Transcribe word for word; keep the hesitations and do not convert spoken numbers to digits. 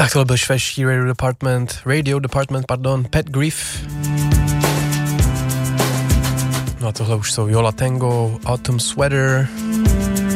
Tak tohle byl švédský Radio Department, Radio Department, pardon, Pet Grief. No a tohle už jsou Yola Tango, Autumn Sweater.